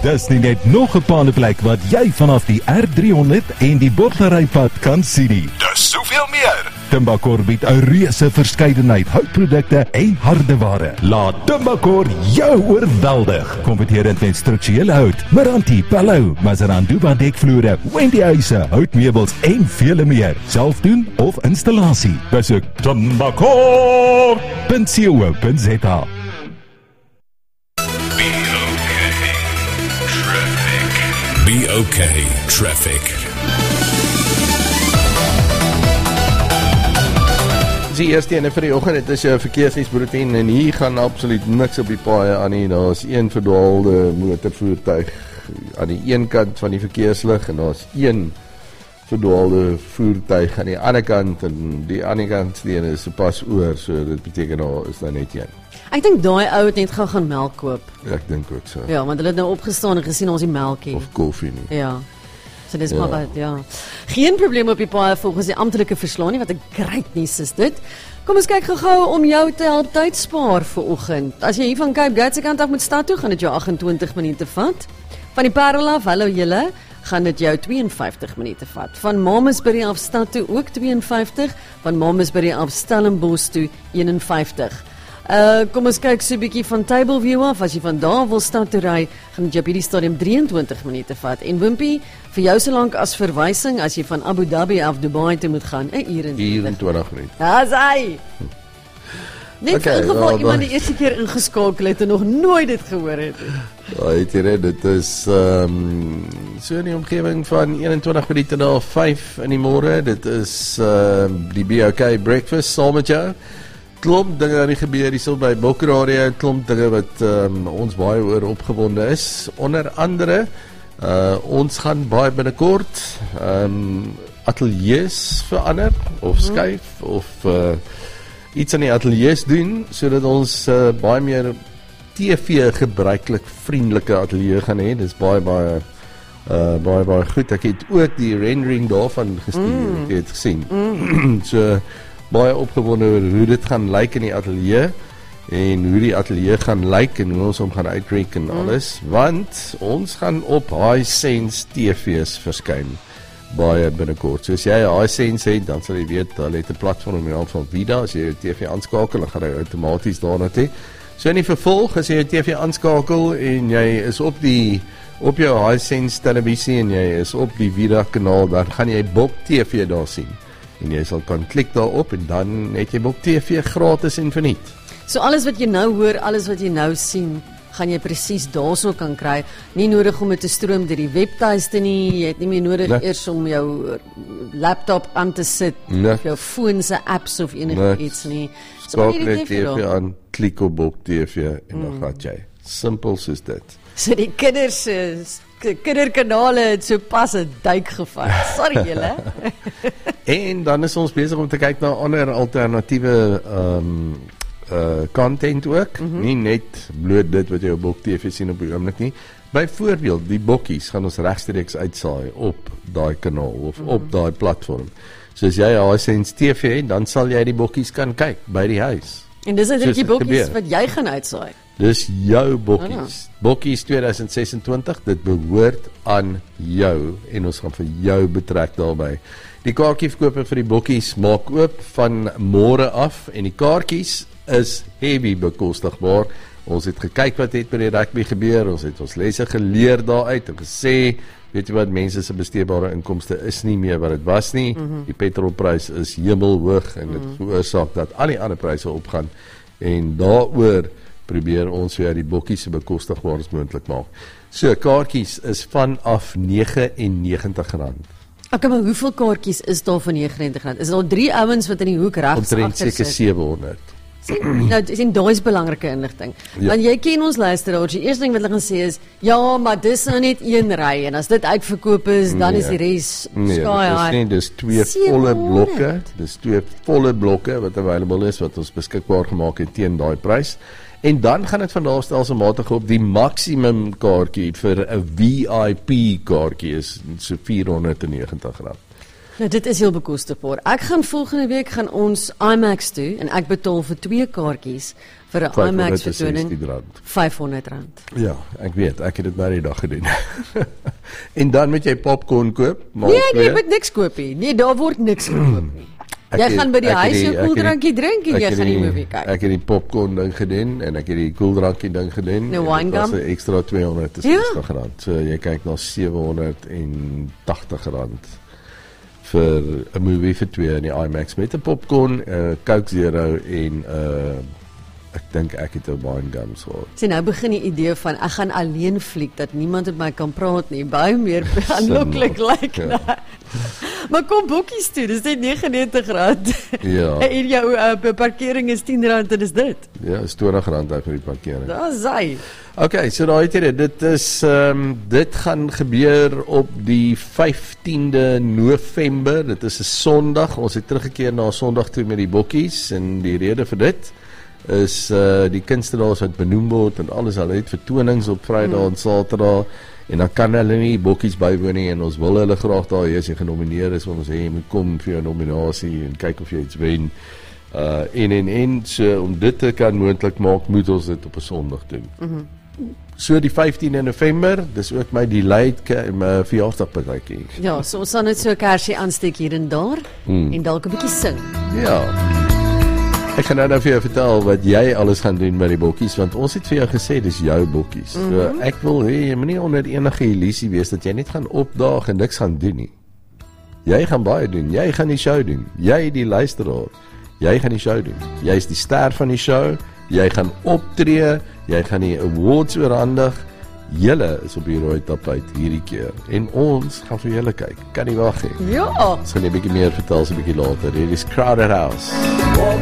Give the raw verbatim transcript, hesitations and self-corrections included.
Dis nie net nog 'n paandeplek wat jy vanaf die R drie honderd en die Bottlerypad kan sien nie. Dis soveel meer. Timbakor bied 'n reuse verskeidenheid houtprodukte en hardeware. Laat Timbakor jou oorweldig. Kompeterend met strukturele hout, Meranti, Palou, Mazaranduba dekvloere, Wendy huise, houtmeubels en vele meer. Self doen of installasie. Besoek timbakor punt co punt za. Be okay, traffic. Die eerste ene vir die oggend, dit is jou verkeersnuusbulletin en hier gaan absoluut niks op die paaie aan nie. Daar's een verdwaalde motorvoertuig aan die een kant van die verkeerslig en daar's een verdwaalde voertuig aan die ander kant en die ander kant die ene is sopas oor, so dit beteken daar is daar net een. Ek dink daai ou het net gou gaan melk koop. Ek dink ook so. Ja, want hulle het nou opgestaan en gesien ons die melkie. Of koffie nie. Ja. So dis Ja. maar wat, ja. Geen probleem op die paai volgens die amptelike verslag nie, wat 'n great nuus is dit. Kom ons kyk gou-gou om jou te help tyd spaar vir oggend. As jy hier van Cape Gateway se kant af moet stad toe, gaan dit jou agt-en-twintig minute vat. Van die Parel af, hallo julle, gaan dit jou twee en vyftig minute vat. Van Mamasbury af stad toe ook twee en vyftig, van Mamasbury af Stellenbosch toe een en vyftig. Uh, kom ons kyk so 'n bietjie van Tableview af. As jy van daar wil stad toe ry, gaan dit jou op hierdie stadium drieëntwintig minute vat. En Wimpie, vir jou so lank as verwysing, as jy van Abu Dhabi af Dubai toe moet gaan, 'n uur en Uur en twintig minute. Daar's hy. Net Okay, in geval wel, iemand dan- die eerste keer ingeskakel het en nog nooit dit gehoor het. Ja, weet jy net, dit is um, so in die omgewing van eenentwintig minute na vyf in die môre. Dit is um, die B O K breakfast saam met jou. Klomp dinge aan die gebeur hier so by Bokradio, klomp dinge wat um, ons baie oor opgewonde is. Onder andere, uh, ons gaan baie binnekort um, ateljees verander of skuif of uh, iets aan die ateljees doen, sodat ons uh, baie meer T V gebruiklik vriendelike ateljee gaan hê. Dis baie baie uh, baie baie goed. Ek het ook die rendering daarvan gestuur, mm. ek het gesien. Mm. So baie opgewonde oor hoe dit gaan lyk in die ateljee en hoe die ateljee gaan lyk en hoe ons hom gaan uitrek en alles, mm. want ons gaan op Hisense T V's verskyn baie binnekort. So as jy 'n Hisense het, dan sal jy weet, hulle het 'n platform in die naam van Vida. As jy jou T V aanskakel, dan gaan hy outomaties daarna toe. So in die vervolg, as jy jou T V aanskakel en jy is op die op jou Hisense televisie en jy is op die Vida kanaal, dan gaan jy Bok T V daar sien. En jy sal kan klik daarop en dan het jy Bok T V gratis en verniet. So alles wat jy nou hoor, alles wat jy nou sien, gaan jy presies daarso kan kry. Nie nodig om dit te stroom deur die webtuiste nie. Jy het nie meer nodig Nee. eers om jou laptop aan te sit, Nee. of jou foon se apps of enige Nee. iets nie. Skakel jy net die T V daar. aan, klik op Bok T V en dan mm. gaan jy. Simpel soos dit. So die kinders se kinderkanale het so pas 'n duik gevat. Sorry julle. En dan is ons besig om te kyk na ander alternatiewe um, uh, content ook. Mm-hmm. Nie net bloot dit wat jy op Bok T V sien op die oomblik nie. Byvoorbeeld, die bokkies gaan ons regstreeks uitsaai op daai kanaal of mm-hmm. op daai platform. So as jy 'n Hisense T V het, dan sal jy die bokkies kan kyk by die huis. En dis eintlik Soos die dit bokkies gebeur. wat jy gaan uitsaai. Dis jou bokkies. Bokkies twintig sesentwintig, dit behoort aan jou en ons gaan vir jou betrek daarbey. Die kaartjieverkope vir die bokkies maak oop van môre af en die kaartjies is heavy bekostigbaar. Ons het gekyk wat het met die rugby gebeur, ons het ons lesse geleer daaruit en gesê, weet jy wat, mense se besteedbare inkomste is nie meer wat dit was nie. Mm-hmm. Die petrolprys is hemelhoog en dit mm-hmm. veroorsaak dat al die ander pryse opgaan en daaroor probeer ons weer die bokkies se bekostigbaar as moontlik maak. So, kaartjies is vanaf negenennegentig rand. Okay, maar hoeveel kaartjies is daar van negenennegentig rand? Is daar drie ouens wat in die hoek regs Omtrent agter seker sit? sewehonderd. Nou, dis en daai is belangrike inligting. Ja. Want jy ken ons luisteraars, die eerste ding wat hulle gaan sê is, ja, maar dis nou net een ry en as dit uitverkoop is, dan Nee. is die res Nee, sky dit is high. nie, dis twee volle blokke, dis twee volle blokke wat available is, wat ons beskikbaar gemaak het teen daai prys. En dan gaan dit van daar stelselmatig op die maksimum kaartjie vir 'n V I P kaartjie is so vierhonderdnegentig rand. Nou, dit is heel bekostigbaar. Ek gaan volgende week gaan ons IMAX toe en ek betaal vir twee kaartjies vir 'n IMAX vertoning vyfhonderd rand. Ja, ek weet, ek het dit baie die dag gedoen. En dan moet jy popcorn koop, maar nee, nee, jy moet niks koop nie. Nee, daar word niks gekoop nie. Jy het, gaan by die huis jou koeldrankie drink en jy gaan die movie kyk. Ek het die popcorn ding gedoen en ek het die koeldrankie ding gedoen. Nou, wine gum. Dit was 'n extra tweehonderd sestig rand. So jy kyk na sewehonderd tagtig rand vir 'n movie vir twee in die IMAX met 'n popcorn, 'n uh, Coke Zero en 'n uh, ek dink ek het 'n wine gum gehad. Sien, nou begin die idee van ek gaan alleen fliek dat niemand met my kan praat nie. Baie meer aanloklik lyk like, ja. Maar kom boekies toe, dis net negenennegentig rand. Ja. En jou uh, parkering is tien rand en dis dit. Ja, is twintig rand uit vir die parkering. Daar's hy. Okay, so daai het jy dit. Dit is ehm um, dit gaan gebeur op die vyftiende November. Dit is 'n Sondag. Ons het teruggekeer na Sondag toe met die bokkies en die rede vir dit is uh die kunstenaars wat benoem word en alles, hulle het vertonings op Vrydag hmm. en Saterdag en dan kan hulle nie bokkies bywoon nie en ons wil hulle graag daar hê as jy genomineer is, want ons sê jy moet kom vir jou nominasie en kyk of jy iets wen. Uh en en en so om dit te kan moontlik maak, moet ons dit op 'n Sondag doen. Mm-hmm. So die vyftiende November, dis ook my delayed my verjaarsdagpartytjie. Ja, so ons gaan net so 'n kersie aansteek hier en daar hmm. en dalk 'n bietjie sing. Ja. Ek gaan nou nou vir jou vertel wat jy alles gaan doen met die bokkies, want ons het vir jou gesê dis jou bokkies. Mm-hmm. So ek wil hê jy moenie onder enige illusie wees dat jy net gaan opdaag en niks gaan doen nie. Jy gaan baie doen. Jy gaan die show doen. Jy die luisteraar. Jy gaan die show doen. Jy is die ster van die show. Jy gaan optree. Jy gaan die awards oorhandig. Julle is op die rooi tapijt hierdie keer. En ons gaan vir julle kyk. Kan nie wag nie. Ja. Ons gaan 'n bietjie meer vertel so 'n bietjie later. Hier is Crowded House.